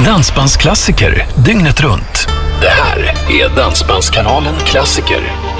Dansbandsklassiker dygnet runt. Det här är Dansbandskanalen Klassiker